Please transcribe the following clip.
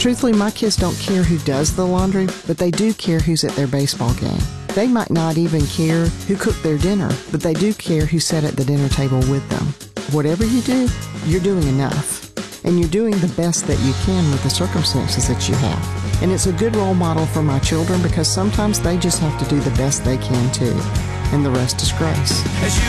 Truthfully, my kids don't care who does the laundry, but they do care who's at their baseball game. They might not even care who cooked their dinner, but they do care who sat at the dinner table with them. Whatever you do, you're doing enough. And you're doing the best that you can with the circumstances that you have. And it's a good role model for my children because sometimes they just have to do the best they can too. And the rest is grace.